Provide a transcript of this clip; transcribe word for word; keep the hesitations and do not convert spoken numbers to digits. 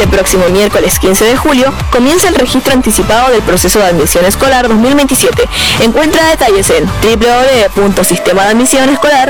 Este próximo miércoles quince de julio comienza el registro anticipado del proceso de admisión escolar dos mil veintisiete. Encuentra detalles en doble u doble u doble u punto sistema de admisión escolar